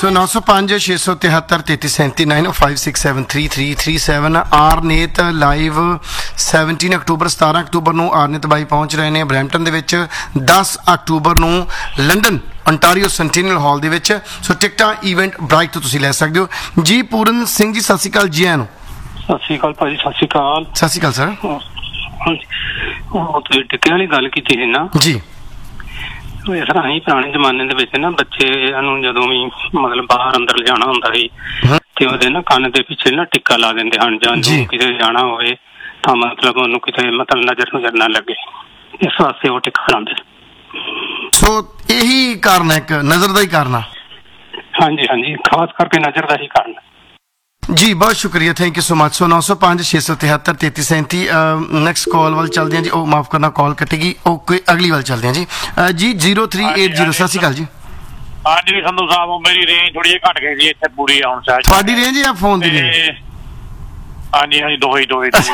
सो 905 673 3337 9056733337 ਆਰਨੇਤ live 17 October 17 October ਨੂੰ ਆਰਨੇਤ ਬਾਈ ਪਹੁੰਚ ਰਹੇ ਨੇ ਬਰੈਂਪਟਨ ਦੇ ਵਿੱਚ, 10 ਅਕਤੂਬਰ ਨੂੰ ਲੰਡਨ ontario ਸੈਂਟੀਨਲ ਹਾਲ ਦੇ ਵਿੱਚ। ਸੋ ਟਿਕਟਾਂ ਇਵੈਂਟ ਬ੍ਰਾਈਟ ਤੋਂ ਤੁਸੀਂ ਲੈ ਸਕਦੇ ਹੋ ਜੀ। ਪੂਰਨ ਸਿੰਘ ਜੀ ਸਤਿ ਸ਼੍ਰੀ ਅਕਾਲ ਜੀ। ਆਇਆਂ ਨੂੰ ਸਤਿ ਸ਼੍ਰੀ ਅਕਾਲ ਭਾਜੀ। ਸਤਿ ਸ਼੍ਰੀ ਅਕਾਲ। ਸਤਿ ਸ਼੍ਰੀ ਅਕਾਲ ਸਰ। ਉਹ ਤੁਸੀਂ ਟਿੱਕਿਆਂ ਵਾਲੀ ਗੱਲ ਕੀਤੀ ਸੀ ਨਾ ਜੀ। ਇਸ ਤਰ੍ਹਾਂ ਹੀ ਪੁਰਾਣੇ ਜ਼ਮਾਨੇ ਦੇ ਵਿੱਚ ਨਾ ਬੱਚਿਆਂ ਨੂੰ ਜਦੋਂ ਵੀ ਮਤਲਬ ਬਾਹਰ ਅੰਦਰ ਲਿਜਾਣਾ ਹੁੰਦਾ ਸੀ ਤੇ ਉਹਦੇ ਨਾ ਕੰਨ ਦੇ ਪਿੱਛੇ ਨਾ ਟਿੱਕਾ ਲਾ ਦਿੰਦੇ ਹਨ, ਜਾਂ ਜੋ ਕਿਤੇ ਜਾਣਾ ਹੋਵੇ ਤਾਂ ਮਤਲਬ ਉਹਨੂੰ ਕਿਤੇ ਮਤਲਬ ਨਜ਼ਰ ਨਾ ਲੱਗੇ, ਇਸ ਵਾਸਤੇ ਉਹ ਟਿੱਕਾ ਲਾਉਂਦੇ। ਸੋ ਇਹੀ ਕਾਰਨ ਹੈ, ਇੱਕ ਨਜ਼ਰ ਦਾ ਹੀ ਕਾਰਨ ਆ। ਹਾਂਜੀ ਹਾਂਜੀ, ਖਾਸ ਕਰਕੇ ਨਜ਼ਰ ਦਾ ਹੀ ਕਾਰਨ जी। बहुत शुक्रिया, thank you so much. So 905 673 3337 next call वाल चलते हैं जी। माफ करना कॉल कटेगी, ओके अगली वाल चलते हैं जी। जी 0380 सत श्री अकाल जी। हाँ जी संधू साहब, मेरी रेंज थोड़ी जी घट गई जी इत्थे पूरी आउण शायद। ਤੁਹਾਡੀ रेंज या फोन दी रेंज? हाँ जी हाँ जी, दोही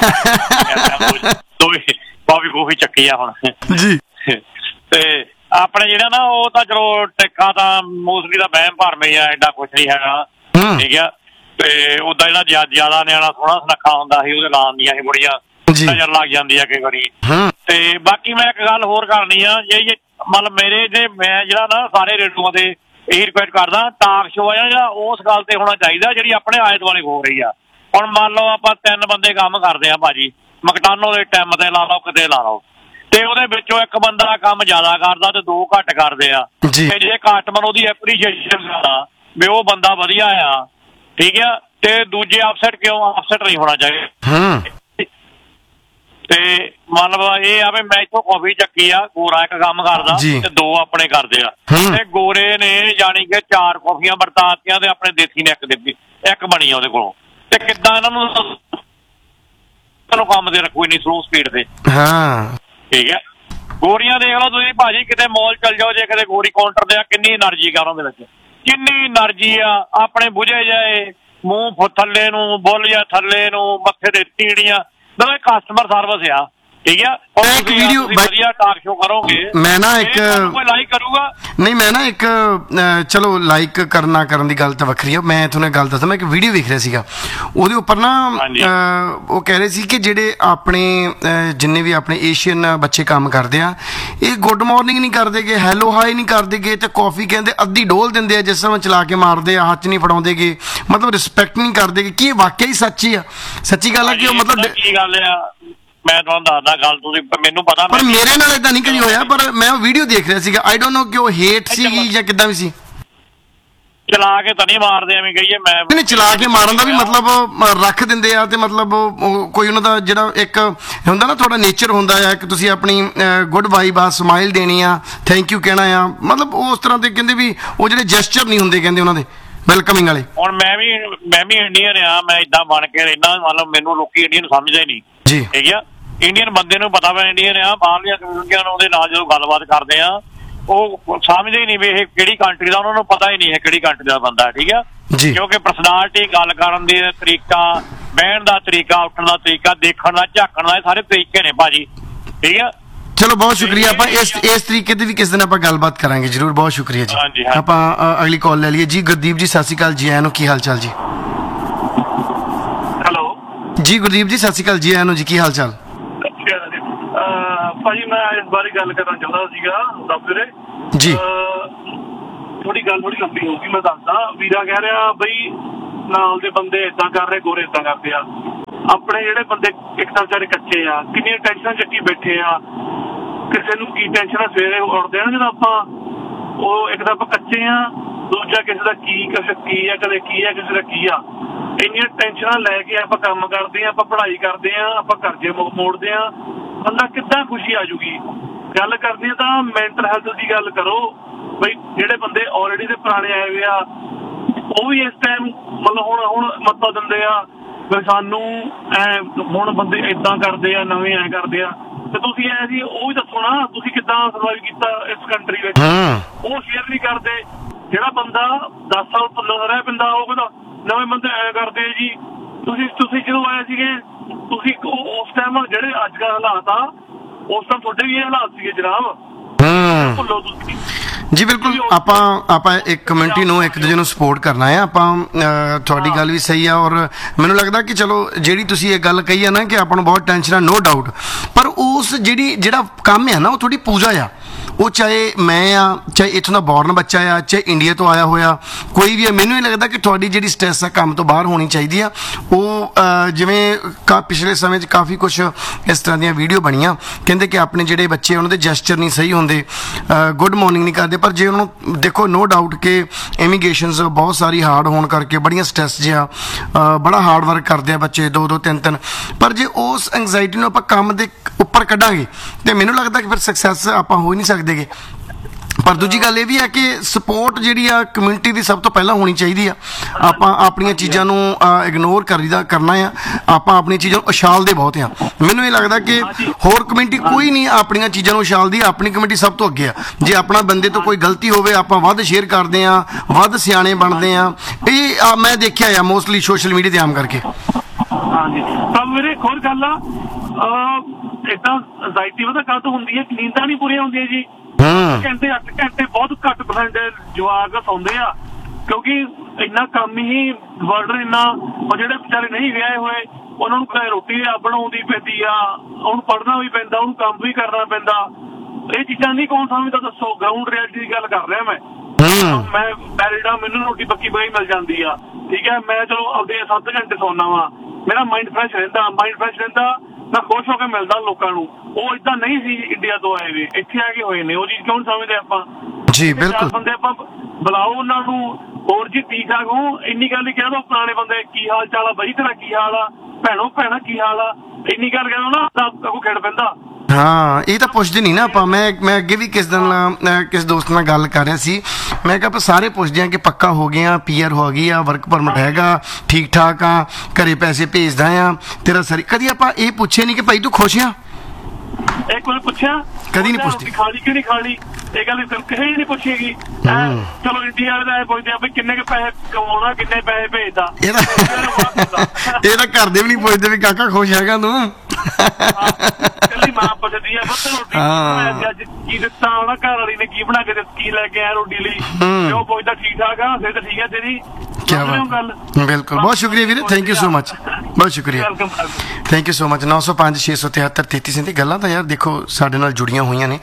कॉफी चक्की आ हुण जी। ते अपने जिहड़ा ना वो तां चलो टिक्का तां मोस्टली तां वहम भरम ही आ, एडा कुछ नहीं हैगा, ठीक है। ਤੇ ਉਦਾਂ ਜਿਹੜਾ ਜ਼ਿਆਦਾ ਨਿਆਣਾ ਸੋਹਣਾ ਸੁਨੱਖਾ ਹੁੰਦਾ ਸੀ ਉਹਦੇ ਨਾਂ ਦੀਆਂ ਸੀ ਬੜੀਆਂ ਨਜ਼ਰ ਲੱਗ ਜਾਂਦੀ ਆ ਕਈ ਵਾਰੀ। ਤੇ ਬਾਕੀ ਮੈਂ ਇੱਕ ਗੱਲ ਹੋਰ ਕਰਨੀ ਆ, ਜੇ ਮਤਲਬ ਮੇਰੇ ਤੇ ਮੈਂ ਜਿਹੜਾ ਨਾ ਸਾਰੇ ਰੇਡੀਓਆਂ ਤੇ ਇਹੀ ਰਿਕੁਐਸਟ ਕਰਦਾ, ਟਾਕ ਸ਼ੋਅ ਆ ਜਿਹੜਾ ਉਸ ਗੱਲ ਤੇ ਹੋਣਾ ਚਾਹੀਦਾ ਜਿਹੜੀ ਆਪਣੇ ਆਲੇ ਦੁਆਲੇ ਹੋ ਰਹੀ ਆ। ਹੁਣ ਮੰਨ ਲਓ ਆਪਾਂ 3 ਬੰਦੇ ਕੰਮ ਕਰਦੇ ਆ ਭਾਜੀ, ਮਕਟਾਨੋ ਦੇ ਟਾਈਮ ਤੇ ਲਾ ਲਓ, ਕਿਤੇ ਲਾ ਲਓ, ਤੇ ਉਹਦੇ ਵਿੱਚੋਂ ਇੱਕ ਬੰਦਾ ਕੰਮ ਜ਼ਿਆਦਾ ਕਰਦਾ ਤੇ 2 ਘੱਟ ਕਰਦੇ ਆ। ਤੇ ਜੇ ਕਸਟਮਰ ਉਹਦੀ ਐਪਰੀਸ਼ੀਏਸ਼ਨ ਕਰਦਾ ਵੀ ਉਹ ਬੰਦਾ ਵਧੀਆ ਆ, ਠੀਕ ਆ, ਤੇ ਦੂਜੇ ਅਪਸੈਟ ਨਹੀਂ ਹੋਣਾ ਚਾਹੀਦਾ। ਤੇ ਮਤਲਬ ਇਹ ਆ ਵੀ ਮੈਂ ਇੱਥੋਂ ਕਾਫੀ ਚੱਕੀ ਆ, ਗੋਰਾ ਇੱਕ ਕੰਮ ਕਰਦਾ ਤੇ 2 ਆਪਣੇ ਕਰਦੇ ਆ, ਤੇ ਗੋਰੇ ਨੇ ਜਾਣੀ ਕਿ 4 ਕਾਫੀਆਂ ਵਰਤਾਤੀਆਂ ਤੇ ਆਪਣੇ ਦੇਸੀ ਨੇ ਇੱਕ ਬਣੀ ਆ ਉਹਦੇ ਕੋਲੋਂ। ਤੇ ਕਿੱਦਾਂ ਇਹਨਾਂ ਨੂੰ ਕੰਮ ਦੇ ਰੱਖੋ ਇੰਨੀ ਸਲੋ ਸਪੀਡ ਤੇ, ਠੀਕ ਹੈ। ਗੋਰੀਆਂ ਦੇਖ ਲਓ ਤੁਸੀਂ ਭਾਜੀ, ਕਿਤੇ ਮਾਲ ਚੱਲ ਜਾਓ, ਜੇ ਕਿਤੇ ਗੋਰੀ ਕਾਊਂਟਰ ਤੇ ਆ, ਕਿੰਨੀ એનર્ਜੀ ਆ ਉਹਨਾਂ ਦੇ ਵਿੱਚ, ਕਿੰਨੀ એનર્ਜੀ ਆ। ਆਪਣੇ ਬੁਝੇ ਜਾਏ ਮੂੰਹ ਥੱਲੇ ਨੂੰ, ਬੁੱਲ ਜਾਂ ਥੱਲੇ ਨੂੰ, ਮੱਥੇ ਤੇ ਤੀੜੀਆਂ, ਮਤਲਬ ਕਸਟਮਰ ਸਰਵਿਸ ਆ, ਠੀਕ ਆ। ਵੀਡੀਓ ਵਧੀਆ ਟਾਕ ਸ਼ੋ ਕਰੋਗੇ, ਮੈਂ ਨਾ ਇੱਕ ਕੋਈ ਲਾਈਕ ਕਰੂਗਾ ਨਹੀਂ, ਮੈਂ ਨਾ ਇੱਕ ਚਲੋ ਲਾਈਕ ਕਰਨਾ ਕਰਨ ਦੀ ਗੱਲ ਤਾਂ ਵੱਖਰੀ ਆ। ਮੈਂ ਤੁਹਾਨੂੰ ਗੱਲ ਦੱਸਾਂ, ਮੈਂ ਇੱਕ ਵੀਡੀਓ ਵੇਖ ਰਿਹਾ ਸੀਗਾ, ਉਹਦੇ ਉੱਪਰ ਨਾ ਉਹ ਕਹਿ ਰਹੇ ਸੀ ਕਿ ਜਿਹੜੇ ਆਪਣੇ ਜਿੰਨੇ ਵੀ ਆਪਣੇ ਏਸ਼ੀਅਨ ਬੱਚੇ ਕੰਮ ਕਰਦੇ ਆ, ਇਹ ਗੁੱਡ ਮਾਰਨਿੰਗ ਨਹੀਂ ਕਰਦੇਗੇ, ਹੈਲੋ ਹਾਈ ਨਹੀਂ ਕਰਦੇਗੇ, ਤੇ ਕਾਫੀ ਕਹਿੰਦੇ ਅੱਧੀ ਡੋਲ ਦਿੰਦੇ ਆ, ਜਿਸ ਸਮੇਂ ਚਲਾ ਕੇ ਮਾਰਦੇ ਆ, ਹੱਥ ਨਹੀਂ ਫੜਾਉਂਦੇਗੇ, ਮਤਲਬ ਰਿਸਪੈਕਟ ਨਹੀਂ ਕਰਦੇਗੇ। ਕੀ ਇਹ ਵਾਕਿਆ ਹੀ ਸੱਚੀ ਆ? ਸੱਚੀ ਗੱਲ ਆ ਕਿ ਉਹ ਮਤਲਬ ਕੀ ਗੱਲ ਆ? ਮੈਂ ਤੁਹਾਨੂੰ ਦੱਸਦਾ ਗੱਲ, ਤੁਸੀਂ ਮੈਨੂੰ ਪਤਾ, ਪਰ ਮੇਰੇ ਨਾਲ ਏਦਾਂ ਨਹੀਂ ਕਦੀ ਹੋਇਆ, ਪਰ ਮੈਂ ਉਹ ਵੀਡੀਓ ਦੇਖ ਰਿਹਾ ਸੀਗਾ। ਆਈ ਡੋਨਟ ਨੋ ਕਿ ਉਹ ਹੇਟ ਸੀਗੀ ਜਾਂ ਕਿੱਦਾਂ ਵੀ ਸੀ। ਚਲਾ ਕੇ ਤਾਂ ਨਹੀਂ ਮਾਰਦੇ ਐਵੇਂ ਕਹੀਏ, ਮੈਂ ਨਹੀਂ, ਚਲਾ ਕੇ ਮਾਰਨ ਦਾ ਵੀ ਮਤਲਬ ਰੱਖ ਦਿੰਦੇ ਆ, ਤੇ ਮਤਲਬ ਕੋਈ ਉਹਨਾਂ ਦਾ ਜਿਹੜਾ ਇੱਕ ਹੁੰਦਾ ਨਾ ਤੁਹਾਡਾ ਨੇਚਰ ਹੁੰਦਾ ਆ ਕਿ ਤੁਸੀਂ ਆਪਣੀ ਗੁੱਡ ਵਾਈਬ ਆ, ਸਮਾਈਲ ਦੇਣੀ ਆ, ਥੈਂਕ ਯੂ ਕਹਿਣਾ ਆ, ਮਤਲਬ ਉਸ ਤਰ੍ਹਾਂ ਦੇ ਕਹਿੰਦੇ ਵੀ ਉਹ ਜਿਹੜੇ ਜੈਸਚਰ ਨਹੀਂ ਹੁੰਦੇ ਕਹਿੰਦੇ ਉਹਨਾਂ ਦੇ ਵੈਲਕਮਿੰਗ ਵਾਲੇ। ਹੁਣ ਮੈਂ ਵੀ ਇੰਡੀਅਨ ਆ, ਮੈਂ ਏਦਾਂ ਬਣ ਕੇ ਰਹਿਣਾ, ਮਤਲਬ ਮੈਨੂੰ ਲੋਕੀ ਇੰਡੀਅਨ ਸਮਝਦੇ ਨਹੀਂ, ਠੀਕ ਆ। ਇੰਡੀਅਨ ਬੰਦੇ ਨੂੰ ਪਤਾ ਵਾ ਇੰਡੀਅਨ ਆ, ਬਾਹਰਲੀਆਂ ਕਮਿਊਨਿਟੀਆਂ ਨੂੰ ਉਹਦੇ ਨਾਲ ਜਦੋਂ ਗੱਲਬਾਤ ਕਰਦੇ ਆ ਉਹ ਸਮਝਦੇ ਹੀ ਨਹੀਂ ਵੀ ਇਹ ਕਿਹੜੀ ਕੰਟਰੀ ਦਾ, ਉਹਨਾਂ ਨੂੰ ਪਤਾ ਹੀ ਨਹੀਂ ਹੈ ਕਿਹੜੀ ਕੰਟਰੀ ਦਾ ਬੰਦਾ, ਠੀਕ ਆ। ਕਿਉਂਕਿ ਪਰਸਨੈਲਿਟੀ, ਗੱਲ ਕਰਨ ਦੇ ਤਰੀਕਾ, ਬਹਿਣ ਦਾ ਤਰੀਕਾ, ਉੱਠਣ ਦਾ ਤਰੀਕਾ, ਦੇਖਣ ਦਾ, ਝਾਕਣ ਦਾ, ਇਹ ਸਾਰੇ ਤਰੀਕੇ ਨੇ ਭਾਜੀ, ਠੀਕ ਆ। ਚਲੋ ਬਹੁਤ ਸ਼ੁਕਰੀਆ। ਆਪਾਂ ਇਸ ਤਰੀਕੇ ਦੀ ਵੀ ਕਿਸੇ ਦਿਨ ਆਪਾਂ ਗੱਲਬਾਤ ਕਰਾਂਗੇ ਜ਼ਰੂਰ। ਬਹੁਤ ਸ਼ੁਕਰੀਆ ਜੀ। ਆਪਾਂ ਅਗਲੀ ਕਾਲ ਲੈ ਲਈਏ ਜੀ। ਗੁਰਦੀਪ ਜੀ ਸਤਿ ਸ਼੍ਰੀ ਅਕਾਲ ਜੀ। ਆਇਆਂ ਨੂੰ, ਕੀ ਹਾਲ ਚਾਲ ਜੀ? ਹੈਲੋ ਜੀ ਗੁਰਦੀਪ ਜੀ ਸਤਿ ਸ਼੍ਰੀ ਅਕਾਲ ਜੀ। ਆਇਆਂ ਨੂੰ ਜੀ, ਕੀ ਹਾਲ ਚਾਲ? ਭਾਜੀ ਮੈਂ ਇਸ ਬਾਰੇ ਗੱਲ ਕਰਨਾ ਚਾਹੁੰਦਾ ਸੀਗਾ ਵੀਰੇ ਜੀ। ਥੋੜੀ ਗੱਲ ਥੋੜੀ ਲੰਬੀ ਹੋਊਗੀ, ਮੈਂ ਦੱਸਦਾ। ਵੀਰਾ ਕਹਿ ਰਿਹਾ ਬਈ ਨਾਲ ਦੇ ਬੰਦੇ ਏਦਾਂ ਕਰ ਰਹੇ, ਗੋਰੇ ਏਦਾਂ ਕਰਦੇ ਆ। ਆਪਣੇ ਜਿਹੜੇ ਬੰਦੇ ਇੱਕ ਤਾਂ ਵਿਚਾਰੇ ਕੱਚੇ ਆ, ਕਿੰਨੀਆਂ ਟੈਨਸ਼ਨਾਂ ਚੱਕੀ ਬੈਠੇ ਆ, ਕਿਸੇ ਨੂੰ ਕੀ ਟੈਨਸ਼ਨ ਆ, ਸਵੇਰੇ ਉੱਠਦੇ ਆ ਜਦੋਂ ਆਪਾਂ, ਉਹ ਇੱਕ ਤਾਂ ਆਪਾਂ ਕੱਚੇ ਆ, ਦੂਜਾ ਕਿਸੇ ਦਾ ਕੀ ਆ, ਕਦੇ ਕੀ ਆ, ਕਿਸੇ ਦਾ ਕੀ ਆ। ਇੰਨੀਆਂ ਟੈਨਸ਼ਨਾਂ ਲੈ ਕੇ ਆਪਾਂ ਕੰਮ ਕਰਦੇ ਆ, ਆਪਾਂ ਪੜ੍ਹਾਈ ਕਰਦੇ ਆ, ਆਪਾਂ ਕਰਜ਼ੇ ਮੋੜਦੇ ਆ, ਬੰਦਾ ਕਿੱਦਾਂ ਖੁਸ਼ੀ ਆ ਜੂਗੀ? ਗੱਲ ਕਰਨੀ ਤਾਂ ਮੈਂਟਲ ਹੈਲਥ ਦੀ ਗੱਲ ਕਰੋ ਬਈ। ਜਿਹੜੇ ਬੰਦੇ ਆਲਰੇਡੀ ਦੇ ਪੁਰਾਣੇ ਆਏ ਹੋਏ ਆ, ਉਹ ਵੀ ਇਸ ਟਾਈਮ ਮਤਲਬ ਹੁਣ ਮੱਤਾ ਦਿੰਦੇ ਆ ਵੀ ਸਾਨੂੰ ਹੁਣ ਬੰਦੇ ਏਦਾਂ ਕਰਦੇ ਆ, ਨਵੇਂ ਐ ਕਰਦੇ ਆ। ਤੇ ਤੁਸੀਂ ਐ ਜੀ ਉਹ ਵੀ ਦੱਸੋ ਨਾ, ਤੁਸੀਂ ਕਿੱਦਾਂ ਸਰਵਾਈਵ ਕੀਤਾ ਇਸ ਕੰਟਰੀ ਵਿੱਚ? ਉਹ ਸ਼ੇਅਰ ਨਹੀਂ ਕਰਦੇ। ਜਿਹੜਾ ਬੰਦਾ 10 ਸਾਲ ਪੱਲੋਂ ਰਹਿ ਪੈਂਦਾ, ਉਹ ਕਹਿੰਦਾ ਨਵੇਂ ਬੰਦੇ ਐ ਕਰਦੇ ਜੀ। ਤੁਸੀਂ ਜਦੋਂ ਆਏ ਸੀਗੇ, ਤੁਸੀਂ ਉਸ ਟਾਈਮ ਜਿਹੜੇ ਅੱਜ ਕੱਲ੍ਹ ਹਾਲਾਤ ਆ, ਉਸ ਟਾਈਮ ਤੁਹਾਡੇ ਵੀ ਇਹ ਹਾਲਾਤ ਸੀਗੇ ਜਨਾਬ, ਭੁੱਲੋ ਤੁਸੀਂ। ਜੀ ਬਿਲਕੁਲ ਆਪਾਂ ਇੱਕ ਕਮਿਊਨਿਟੀ ਨੂੰ ਇੱਕ ਦੂਜੇ ਨੂੰ ਸਪੋਰਟ ਕਰਨਾ ਹੈ ਆਪਾਂ ਤੁਹਾਡੀ ਗੱਲ ਵੀ ਸਹੀ ਆ ਔਰ ਮੈਨੂੰ ਲੱਗਦਾ ਕਿ ਚਲੋ ਜਿਹੜੀ ਤੁਸੀਂ ਇਹ ਗੱਲ ਕਹੀ ਆ ਨਾ ਕਿ ਆਪਾਂ ਨੂੰ ਬਹੁਤ ਟੈਨਸ਼ਨ ਆ ਨੋ ਡਾਊਟ ਪਰ ਉਸ ਜਿਹੜਾ ਕੰਮ ਆ ਨਾ ਉਹ ਥੋੜੀ ਪੂਜਾ ਆ ਉਹ ਚਾਹੇ ਮੈਂ ਆ ਚਾਹੇ ਇੱਥੋਂ ਦਾ ਬੋਰਨ ਬੱਚਾ ਆ ਚਾਹੇ ਇੰਡੀਆ ਤੋਂ ਆਇਆ ਹੋਇਆ ਕੋਈ ਵੀ ਆ ਮੈਨੂੰ ਇਹ ਲੱਗਦਾ ਕਿ ਤੁਹਾਡੀ ਜਿਹੜੀ ਸਟ੍ਰੈਸ ਆ ਕੰਮ ਤੋਂ ਬਾਹਰ ਹੋਣੀ ਚਾਹੀਦੀ ਆ ਉਹ ਜਿਵੇਂ ਪਿਛਲੇ ਸਮੇਂ 'ਚ ਕਾਫੀ ਕੁਛ ਇਸ ਤਰ੍ਹਾਂ ਦੀਆਂ ਵੀਡੀਓ ਬਣੀਆਂ ਕਹਿੰਦੇ ਕਿ ਆਪਣੇ ਜਿਹੜੇ ਬੱਚੇ ਉਹਨਾਂ ਦੇ ਜੈਸਚਰ ਨਹੀਂ ਸਹੀ ਹੁੰਦੇ ਗੁੱਡ ਮਾਰਨਿੰਗ ਨਹੀਂ ਕਰਦੇ ਪਰ ਜੇ ਉਹਨਾਂ ਨੂੰ ਦੇਖੋ ਨੋ ਡਾਊਟ ਕਿ ਇਮੀਗ੍ਰੇਸ਼ਨਸ ਬਹੁਤ ਸਾਰੀ ਹਾਰਡ ਹੋਣ ਕਰਕੇ ਬੜੀਆਂ ਸਟ੍ਰੈਸ ਜਿਹਾ ਬੜਾ ਹਾਰਡ ਵਰਕ ਕਰਦੇ ਆ ਬੱਚੇ 2-2 3-3 ਪਰ ਜੇ ਉਸ ਐਂਗਜ਼ਾਈਟੀ ਨੂੰ ਆਪਾਂ ਕੰਮ ਦੇ ਉੱਪਰ ਕੱਢਾਂਗੇ ਤੇ ਮੈਨੂੰ ਲੱਗਦਾ ਕਿ ਫਿਰ ਸਕਸੈਸ ਆਪਾਂ ਹੋ ਹੀ ਨਹੀਂ ਸਕਦੇ ਪਰ ਦੂਜੀ ਗੱਲ ਇਹ ਵੀ ਹੈ ਕਿ ਸਪੋਰਟ ਜਿਹੜੀ ਆ ਕਮਿਊਨਿਟੀ ਦੀ ਸਭ ਤੋਂ ਪਹਿਲਾਂ ਹੋਣੀ ਚਾਹੀਦੀ ਆ ਆਪਾਂ ਆਪਣੀਆਂ ਚੀਜ਼ਾਂ ਨੂੰ ਇਗਨੋਰ ਕਰਨਾ ਆ ਆਪਾਂ ਆਪਣੀਆਂ ਚੀਜ਼ਾਂ ਨੂੰ ਉਛਾਲਦੇ ਬਹੁਤ ਆ ਮੈਨੂੰ ਇਹ ਲੱਗਦਾ ਕਿ ਹੋਰ ਕਮਿਊਨਿਟੀ ਕੋਈ ਨਹੀਂ ਆਪਣੀਆਂ ਚੀਜ਼ਾਂ ਨੂੰ ਉਛਾਲਦੀ ਆਪਣੀ ਕਮਿਊਨਿਟੀ ਸਭ ਤੋਂ ਅੱਗੇ ਆ ਜੇ ਆਪਣਾ ਬੰਦੇ ਤੋਂ ਕੋਈ ਗਲਤੀ ਹੋਵੇ ਆਪਾਂ ਵੱਧ ਸ਼ੇਅਰ ਕਰਦੇ ਆ ਵੱਧ ਸਿਆਣੇ ਬਣਦੇ ਆ ਇਹ ਮੈਂ ਦੇਖਿਆ ਆ ਮੋਸਟਲੀ ਸੋਸ਼ਲ ਮੀਡੀਆ ਤੇ ਆਮ ਕਰਕੇ ਹਾਂਜੀ ਤਾਂ ਮੇਰੇ ਇੱਕ ਹੋਰ ਗੱਲ ਆ ਇਦਾਂ ਐਂਜ਼ਾਈਟੀ ਉਹਦਾ ਕਾਹਤ ਹੁੰਦੀ ਹੈ ਨੀਂਦਾਂ ਨਹੀਂ ਪੂਰੀਆਂ ਹੁੰਦੀਆਂ ਜੀ ਘੰਟੇ 8 ਘੰਟੇ ਬਹੁਤ ਘੱਟ % ਜਵਾਕ ਸੌਂਦੇ ਆ ਕਿਉਂਕਿ ਇੰਨਾ ਕੰਮ ਹੀ ਵਰਡਨ ਇੰਨਾ ਉਹ ਜਿਹੜੇ ਵਿਚਾਰੇ ਨਹੀਂ ਵਿਆਹੇ ਹੋਏ ਉਹਨਾਂ ਨੂੰ ਘਰੇ ਰੋਟੀ ਬਣਾਉਂਦੀ ਪੈਂਦੀ ਆ ਉਹਨੂੰ ਪੜ੍ਹਨਾ ਵੀ ਪੈਂਦਾ ਉਹਨੂੰ ਕੰਮ ਵੀ ਕਰਨਾ ਪੈਂਦਾ ਇਹ ਚੀਜ਼ਾਂ ਨਹੀਂ ਕੌਣ ਸਮਝਦਾ ਦੱਸੋ ਗਰਾਊਂਡ ਰਿਐਲਿਟੀ ਦੀ ਗੱਲ ਕਰ ਰਿਹਾ ਮੈਂ ਮੈਰਿਡ ਆ ਮੈਨੂੰ ਰੋਟੀ ਪੱਕੀ ਬਈ ਮਿਲ ਜਾਂਦੀ ਆ ਠੀਕ ਹੈ ਮੈਂ ਚਲੋ ਆਪਦੇ 7 ਘੰਟੇ ਸੌਣਾ ਵਾ ਮੇਰਾ ਮਾਈਂਡ ਫਰੈਸ਼ ਰਹਿੰਦਾ ਮੈਂ ਖੁਸ਼ ਹੋ ਕੇ ਮਿਲਦਾ ਲੋਕਾਂ ਨੂੰ ਉਹ ਏਦਾਂ ਨਹੀਂ ਸੀ ਇੰਡੀਆ ਤੋਂ ਆਏ ਵੇ ਇੱਥੇ ਆ ਕੇ ਹੋਏ ਨੇ ਉਹ ਚੀਜ਼ ਕਿਉਂ ਸਮਝਦੇ ਆਪਾਂ ਜੀ ਬਿਲਕੁਲ ਬੰਦੇ ਆਪਾਂ ਬੁਲਾਓ ਉਹਨਾਂ ਨੂੰ ਹੋਰ ਜੀ ਠੀਕ ਠਾਕ ਹੋ ਇੰਨੀ ਗੱਲ ਹੀ ਕਹਿ ਦੋ ਪੁਰਾਣੇ ਬੰਦੇ ਕੀ ਹਾਲ ਚਾਲ ਆ ਬਾਈ ਤੇਰਾ ਕੀ ਹਾਲ ਆ ਭੈਣਾ ਕੀ ਹਾਲ ਆ ਇੰਨੀ ਗੱਲ ਕਹਿ ਦੋ ਨਾ ਤਾਂ ਖੇਡ ਪੈਂਦਾ ਹਾਂ ਇਹ ਤਾਂ ਪੁੱਛਦੇ ਨਹੀਂ ਨਾ ਆਪਾਂ ਮੈਂ ਅੱਗੇ ਵੀ ਕਿਸ ਦੋਸਤ ਨਾਲ ਗੱਲ ਕਰ ਰਿਹਾ ਸੀ ਮੈਂ ਕਿਹਾ ਆਪਾਂ ਸਾਰੇ ਪੁੱਛਦੇ ਆ ਕਿ ਪੱਕਾ ਹੋ ਗਿਆ PR ਹੋ ਗਈ ਆ ਵਰਕ ਪਰਮਿਟ ਹੈਗਾ ਠੀਕ ਠਾਕ ਆ ਘਰੇ ਪੈਸੇ ਭੇਜਦਾ ਆ ਤੇਰਾ ਸਰੀ ਕਦੀ ਆਪਾਂ ਇਹ ਪੁੱਛੇ ਨਹੀਂ ਕਿ ਭਾਈ ਤੂੰ ਖੁਸ਼ ਆ ਇੱਕ ਵਾਰ ਪੁੱਛਿਆ ਕਦੀ ਨਹੀਂ ਪੁੱਛਦੇ ਖਾਲੀ ਕਿ ਨਹੀਂ ਖਾਲੀ ਇਹ ਗੱਲ ਕਿਸੇ ਨਹੀਂ ਪੁੱਛੇਗੀ ਚਲੋ ਇੰਡੀਆ ਵਾਲੇ ਦਾ ਪੁੱਛਦੇ ਆ ਵੀ ਕਿੰਨੇ ਕੁ ਪੈਸੇ ਕਮਾਉਣਾ ਕਿੰਨੇ ਪੈਸੇ ਭੇਜਦਾ ਇਹਦਾ ਘਰ ਦੇ ਵੀ ਨਹੀਂ ਪੁੱਛਦੇ ਵੀ ਕਾਕਾ ਖੁਸ਼ ਹੈਗਾ ਤੂੰ ਕੱਲੀ ਮਾਂ ਪੁੱਛਦੀ ਆ ਬੱਤ ਰੋਟੀ ਅੱਜ ਕੀ ਦਿੱਤਾ ਉਹਨਾਂ ਘਰ ਵਾਲੀ ਨੇ ਕੀ ਬਣਾ ਕੇ ਕੀ ਲੈ ਕੇ ਆਇਆ ਰੋਟੀ ਲਈ ਉਹ ਪੁੱਛਦਾ ਠੀਕ ਠਾਕ ਆ ਫਿਰ ਤਾਂ ਠੀਕ ਆ ਤੇਰੀ ਬਿਲਕੁਲ ਬਹੁਤ ਸ਼ੁਕਰੀਆ ਵੀਰੇ ਥੈਂਕ ਯੂ ਸੋ ਮਚ ਬਹੁਤ ਸ਼ੁਕਰੀਆ ਥੈਂਕ ਯੂ ਸੋ ਮਚ 905 673 3337 ਗੱਲਾਂ ਤਾਂ ਯਾਰ ਦੇਖੋ ਸਾਡੇ ਨਾਲ ਜੁੜੀਆਂ ਹੋਈਆਂ ਨੇ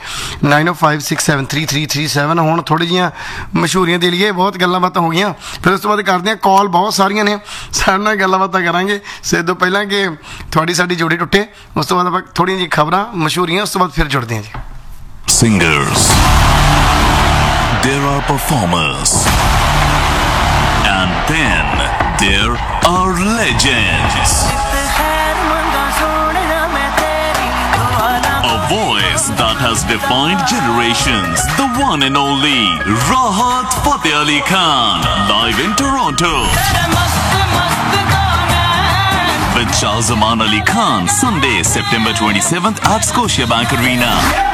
9056733337 ਹੁਣ ਥੋੜੀ ਜੀਆਂ ਮਸ਼ਹੂਰੀਆਂ ਦੇ ਲਈਏ ਬਹੁਤ ਗੱਲਾਂ ਬਾਤਾਂ ਹੋ ਗਈਆਂ ਫਿਰ ਉਸ ਤੋਂ ਬਾਅਦ ਕਰਦੇ ਆ ਕਾਲ ਬਹੁਤ ਸਾਰੀਆਂ ਨੇ ਸਾਡੇ ਨਾਲ ਗੱਲਾਂ ਬਾਤਾਂ ਕਰਾਂਗੇ ਸੇ ਤੋਂ ਪਹਿਲਾਂ ਕਿ ਤੁਹਾਡੀ ਸਾਡੀ ਜੋੜੀ ਟੁੱਟੇ ਉਸ ਤੋਂ ਬਾਅਦ ਆਪਾਂ ਥੋੜੀਆਂ ਜਿਹੀ ਖਬਰਾਂ ਮਸ਼ਹੂਰੀਆਂ ਉਸ ਤੋਂ ਬਾਅਦ ਫਿਰ ਜੁੜਦੇ ਹਾਂ ਜੀ Singers, there are performers, and then there are legends. A voice that has defined generations. The one and only Rahat Fateh Ali Khan, live in Toronto. With Shahzaman Ali Khan, Sunday, September 27th at Scotiabank Arena.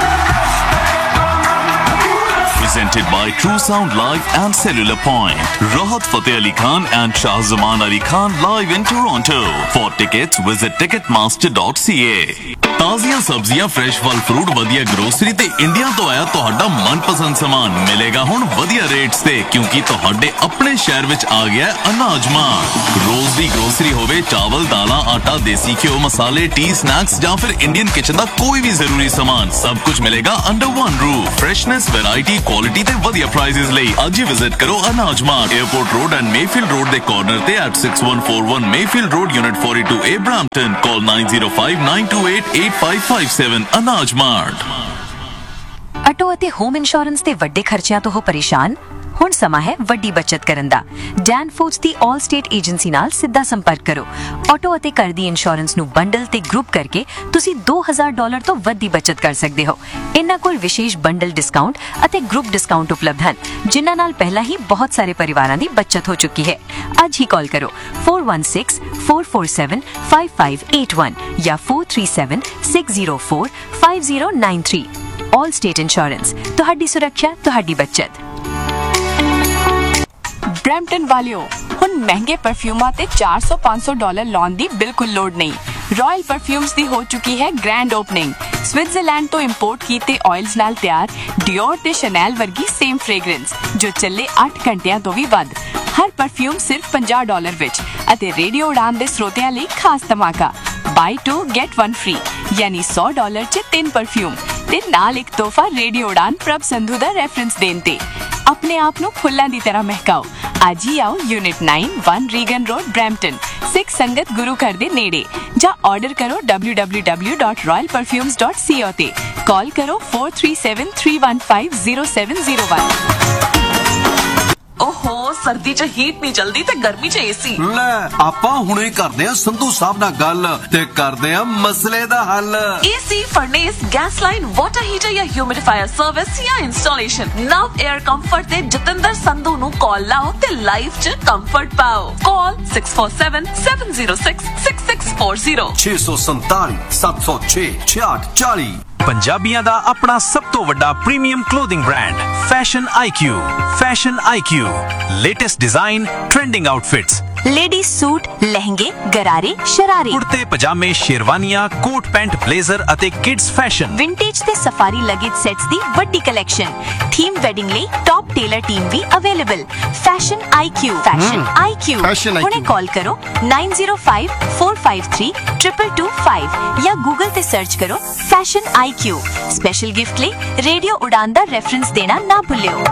Presented by True Sound Live and Cellular Point. Rahat Fateh Ali Khan and Shahzaman Ali Khan live in Toronto. For tickets, visit ticketmaster.ca. ਤਾਜ਼ੀਆਂ ਸਬਜ਼ੀਆਂ fresh ਫਲ fruit ਵਧੀਆ grocery ਤੇ India ਤੋਂ ਆਇਆ ਤੁਹਾਡਾ ਮਨਪਸੰਦ ਸਾਮਾਨ ਮਿਲੇਗਾ ਹੁਣ ਵਧੀਆ ਰੇਟਸ ਤੇ ਕਿਉਂਕਿ ਤੁਹਾਡੇ ਆਪਣੇ ਸ਼ਹਿਰ ਵਿੱਚ ਆ ਗਿਆ ਅਨਾਜ ਮਾਰਟ ਰੋਜ਼ ਦੀ ਗਰੋਸਰੀ ਹੋਵੇ ਚਾਵਲ ਦਾਲਾਂ ਆਟਾ ਦੇਸੀ ਘਿਓ ਮਸਾਲੇ ਟੀ ਸਨੈਕਸ ਜਾਂ ਫਿਰ ਇੰਡੀਅਨ ਕਿਚਨ ਦਾ ਕੋਈ ਵੀ ਜ਼ਰੂਰੀ ਸਾਮਾਨ ਸਭ ਕੁਝ ਮਿਲੇਗਾ under one roof freshness variety quality ਤੇ ਵਧੀਆ ਪ੍ਰਾਈਸਿਸ ਲਈ ਅੱਜ ਹੀ ਵਿਜ਼ਿਟ ਕਰੋ ਅਨਾਜ mart airport road and Mayfield road ਦੇ ਕਾਰਨਰ ਤੇ at 6141 Mayfield road unit 42A Brampton ਕਾਲ 905928 8557 ਅਨਾਜ ਮਾਰਟ ਆਟੋ ਅਤੇ ਹੋਮ ਇੰਸ਼ੋਰੈਂਸ ਦੇ ਵੱਡੇ ਖਰਚਿਆਂ ਤੋਂ ਹੋ ਪਰੇਸ਼ਾਨ ਹੁਣ ਸਮਾਂ ਹੈ ਵੱਡੀ ਬਚਤ ਕਰਨ ਦਾ ਡੈਨ ਫੂਡਸ ਦੀ ਆਲ ਸਟੇਟ ਏਜੰਸੀ ਨਾਲ ਸਿੱਧਾ ਸੰਪਰਕ ਕਰੋ ਆਟੋ ਅਤੇ ਘਰ ਦੀ ਇੰਸ਼ੋਰੈਂਸ ਨੂੰ ਬੰਡਲ ਤੇ ਗਰੁੱਪ ਕਰਕੇ ਤੁਸੀਂ $2000 ਤੋਂ ਵੱਧ ਦੀ ਬਚਤ ਕਰ ਸਕਦੇ ਹੋ ਇਹਨਾਂ ਕੋਲ ਵਿਸ਼ੇਸ਼ ਬੰਡਲ ਡਿਸਕਾਊਂਟ ਅਤੇ ਗਰੁੱਪ ਡਿਸਕਾਊਂਟ ਉਪਲਬਧ ਹਨ ਜਿਨ੍ਹਾਂ ਨਾਲ ਪਹਿਲਾਂ ਹੀ ਬਹੁਤ ਸਾਰੇ ਪਰਿਵਾਰਾਂ ਦੀ ਬਚਤ ਹੋ ਚੁੱਕੀ ਹੈ ਅੱਜ ਹੀ ਕਾਲ ਕਰੋ 4164475581 ਜਾਂ 4376045093 ਆਲ ਸਟੇਟ ਇੰਸ਼ੋਰੈਂਸ ਤੁਹਾਡੀ ਸੁਰੱਖਿਆ ਤੁਹਾਡੀ ਬਚਤ ਬ੍ਰੈਂਪਟਨ ਵਾਲਿਓ ਹੁਣ ਮਹਿੰਗੇ ਪਰਫਿਊਮਾਂ ਤੇ $400-500 ਲਾਉਣ ਦੀ ਬਿਲਕੁਲ ਲੋੜ ਨਹੀਂ ਰਾਇਲ ਪਰਫਿਊਮਸ ਦੀ ਹੋ ਚੁੱਕੀ ਹੈ ਗ੍ਰੈਂਡ ਓਪਨਿੰਗ ਸਵਿਟਜ਼ਰਲੈਂਡ ਤੋਂ ਇੰਪੋਰਟ ਕੀਤੇ ਆਇਲਸ ਨਾਲ ਤਿਆਰ ਡਿਓਰ ਤੇ ਸ਼ਨੈਲ ਵਰਗੀ ਸੇਮ ਫ੍ਰੈਗਰੈਂਸ ਜੋ ਚੱਲੇ 8 ਘੰਟਿਆਂ ਤੋਂ ਵੀ ਵੱਧ। ਹਰ ਪਰਫਿਊਮ ਸਿਰਫ $50 ਵਿੱਚ ਅਤੇ ਰੇਡੀਓ ਉਡਾਨ ਦੇ ਸਰੋਤਿਆਂ ਲਈ ਖਾਸ ਧਮਾਕਾ ਬਾਈ 2 ਗੈਟ 1 ਫ੍ਰੀ ਯਾਨੀ $100 ਚ 3 ਪਰਫਿਊਮ ਤੇ ਨਾਲ ਇੱਕ ਤੋਹਫਾ ਰੇਡੀਓ ਉਡਾਨ ਪ੍ਰਭ ਸੰਧੂ ਦਾ ਰੈਫਰੈਂਸ ਦੇਣ ਤੇ। ਆਪਣੇ ਆਪ ਨੂੰ ਫੁੱਲਾਂ ਦੀ ਤਰ੍ਹਾਂ ਮਹਿਕਾਓ। ਅੱਜ ਹੀ ਆਓ ਯੂਨਿਟ 9 1 ਰੀਗਨ ਰੋਡ ਬਰੈਂਪਟਨ ਸਿੱਖ ਸੰਗਤ ਗੁਰੂ ਘਰ ਦੇ ਨੇੜੇ ਜਾਂ ਆਰਡਰ ਕਰੋ www.royalperfumes.co ਤੇ ਕਾਲ ਕਰੋ 4373150701। ਓਹੋ ਸਰਦੀ ਚ ਹੀਟ ਨਹੀਂ ਜਲਦੀ ਤੇ ਗਰਮੀ ਚ ਏਸੀ ਲੈ ਆਪਾਂ ਹੁਣੇ ਕਰਦੇ ਆ ਸੰਧੂ ਸਾਹਿਬ ਨਾਲ ਗੱਲ ਤੇ ਕਰਦੇ ਆ ਮਸਲੇ ਦਾ ਹੱਲ। AC ਫਰਨੇਸ gas line water heater ਜਾਂ ਹਿਊਮਿਡੀਫਾਇਰ ਸਰਵਿਸ ਜਾਂ ਇੰਸਟਾਲੇਸ਼ਨ ਨਵ 에ਅਰ ਕੰਫਰਟ ਤੇ ਜਤਿੰਦਰ ਸੰਧੂ ਨੂੰ ਕਾਲ ਲਾਓ ਤੇ ਲਾਈਫ ਚ ਕੰਫਰਟ ਪਾਓ। ਕਾਲ 6477066640 647 706 6640। ਪੰਜਾਬੀਆਂ ਦਾ ਆਪਣਾ ਸਭ ਤੋਂ ਵੱਡਾ premium clothing brand fashion IQ. Fashion IQ latest design trending outfits ladies suit लहंगे गरारे शरारे कुर्ते पजामे शेरवानियां कोट पैंट ब्लेजर ਅਤੇ किड्स फैशन विंटेज ते सफारी लगेज सेट्स दी वड्डी कलेक्शन थीम वेडिंग ਲਈ टॉप टेलर टीम भी अवेलेबल। फैशन आईक्यू हुणे कॉल करो 9054532225 या गूगल ते सर्च करो फैशन आईक्यू। स्पेशल गिफ्ट ਲਈ रेडियो उड़ान दा रेफरेंस देना ना भूलियो।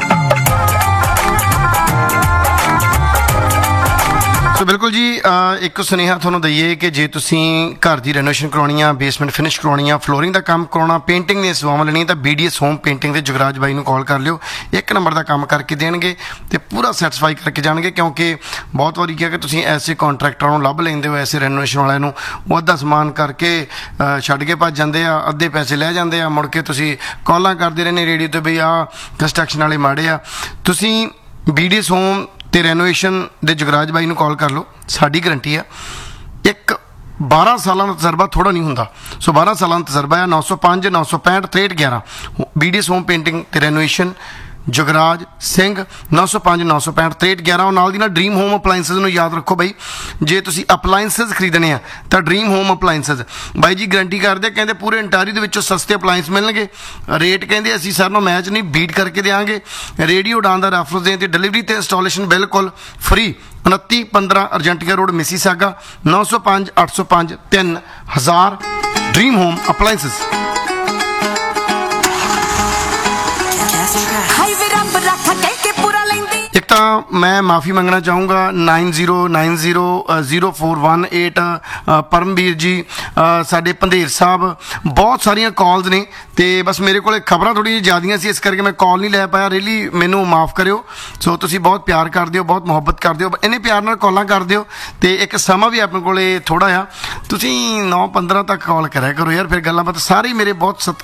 ਸੋ ਬਿਲਕੁਲ ਜੀ ਇੱਕ ਸੁਨੇਹਾ ਤੁਹਾਨੂੰ ਦਈਏ ਕਿ ਜੇ ਤੁਸੀਂ ਘਰ ਦੀ ਰੈਨੋਵੇਸ਼ਨ ਕਰਵਾਉਣੀ ਆ ਬੇਸਮੈਂਟ ਫਿਨਿਸ਼ ਕਰਵਾਉਣੀ ਆ ਫਲੋਰਿੰਗ ਦਾ ਕੰਮ ਕਰਾਉਣਾ ਪੇਂਟਿੰਗ ਦੀਆਂ ਸੇਵਾਵਾਂ ਲੈਣੀਆਂ ਤਾਂ BDS ਹੋਮ ਪੇਂਟਿੰਗ ਦੇ ਜੁਗਰਾਜ ਬਾਈ ਨੂੰ ਕਾਲ ਕਰ ਲਿਓ। 1 ਨੰਬਰ ਦਾ ਕੰਮ ਕਰਕੇ ਦੇਣਗੇ ਤੇ ਪੂਰਾ ਸੈਟੀਸਫਾਈ ਕਰਕੇ ਜਾਣਗੇ ਕਿਉਂਕਿ ਬਹੁਤ ਵਾਰੀ ਕਿਹਾ ਕਿ ਤੁਸੀਂ ਐਸੇ ਕੰਟਰੈਕਟਰਾਂ ਨੂੰ ਲੱਭ ਲੈਂਦੇ ਹੋ ਐਸੇ ਰੈਨੋਵੇਸ਼ਨ ਵਾਲਿਆਂ ਨੂੰ ਉਹ ਅੱਧਾ ਸਮਾਨ ਕਰਕੇ ਛੱਡ ਕੇ ਭੱਜ ਜਾਂਦੇ ਆ ਅੱਧੇ ਪੈਸੇ ਲੈ ਜਾਂਦੇ ਆ ਮੁੜ ਕੇ ਤੁਸੀਂ ਕਾਲਾਂ ਕਰਦੇ ਰਹਿੰਦੇ ਰੇਡੀਓ ਤੇ ਬਈ ਆਹ ਕੰਸਟਰਕਸ਼ਨ ਵਾਲੇ ਮਾੜੇ ਆ। ਤੁਸੀਂ BDS ਹੋਮ ਤੇ ਰੈਨੋਵੇਸ਼ਨ ਦੇ ਜੁਗਰਾਜ ਬਾਈ ਨੂੰ ਕਾਲ ਕਰ ਲਓ। ਸਾਡੀ ਗਰੰਟੀ ਆ 12 ਸਾਲਾਂ ਦਾ ਤਜਰਬਾ ਥੋੜਾ ਨਹੀਂ ਹੁੰਦਾ। ਸੋ 12 ਸਾਲਾਂ ਦਾ ਤਜਰਬਾ ਆ 905 965 6311 BDS ਹੋਮ ਪੇਂਟਿੰਗ ਤੇ ਰੈਨੋਵੇਸ਼ਨ ਜੁਗਰਾਜ ਸਿੰਘ 905 965 6311। ਉਹ ਨਾਲ ਦੀ ਨਾਲ ਡ੍ਰੀਮ ਹੋਮ ਅਪਲਾਈਐਂਸਿਸ ਨੂੰ ਯਾਦ ਰੱਖੋ ਬਾਈ ਜੇ ਤੁਸੀਂ ਅਪਲਾਈਐਂਸਿਸ ਖਰੀਦਣੇ ਆ ਤਾਂ ਡ੍ਰੀਮ ਹੋਮ ਅਪਲਾਈਐਂਸਿਸ ਬਾਈ ਜੀ ਗਰੰਟੀ ਕਰਦੇ ਕਹਿੰਦੇ ਪੂਰੇ ਇੰਟਾਰੀ ਦੇ ਵਿੱਚੋਂ ਸਸਤੇ ਅਪਲਾਈਐਂਸ ਮਿਲਣਗੇ। ਰੇਟ ਕਹਿੰਦੇ ਅਸੀਂ ਸਰ ਨੂੰ ਮੈਚ ਨਹੀਂ ਬੀਟ ਕਰਕੇ ਦੇਵਾਂਗੇ। ਰੇਡੀਓ ਉਡਾਨ ਦਾ ਰੈਫਰੈਂਸ ਦੇਣ ਤੇ ਡਿਲੀਵਰੀ ਤੇ ਇੰਸਟਾਲੇਸ਼ਨ ਬਿਲਕੁਲ free. 2915 ਅਰਜੈਂਟੀਆ road Mississauga 905 805 3000 dream home ਅਪਲਾਈਐਂਸਿਸ। ਇੱਕ ਤਾਂ ਮੈਂ ਮਾਫੀ ਮੰਗਣਾ ਚਾਹੂੰਗਾ 90900418 ਪਰਮਵੀਰ ਜੀ ਸਾਡੇ ਪੰਧੇਰ ਸਾਹਿਬ ਬਹੁਤ ਸਾਰੀਆਂ ਕਾਲਸ ਨੇ ਤੇ ਬਸ ਮੇਰੇ ਕੋਲ ਖਬਰਾਂ ਥੋੜ੍ਹੀਆਂ ਜਿਹੀਆਂ ਜ਼ਿਆਦੀਆਂ ਸੀ ਇਸ ਕਰਕੇ ਮੈਂ ਕਾਲ ਨਹੀਂ ਲੈ ਪਾਇਆ। ਰੀਅਲੀ ਮੈਨੂੰ ਮਾਫ ਕਰਿਓ। ਸੋ ਤੁਸੀਂ ਬਹੁਤ ਪਿਆਰ ਕਰਦੇ ਹੋ ਬਹੁਤ ਮੁਹੱਬਤ ਕਰਦੇ ਹੋ ਇੰਨੇ ਪਿਆਰ ਨਾਲ ਕਾਲਾਂ ਕਰਦੇ ਹੋ ਤੇ ਇੱਕ ਸਮਾਂ ਵੀ ਆਪਣੇ ਕੋਲੇ ਥੋੜ੍ਹਾ ਆ ਤੁਸੀਂ 9-15 ਤੱਕ ਕਾਲ ਕਰਿਆ ਕਰੋ ਯਾਰ ਫਿਰ ਗੱਲਾਂ ਬਾਤ ਸਾਰੇ ਮੇਰੇ ਬਹੁਤ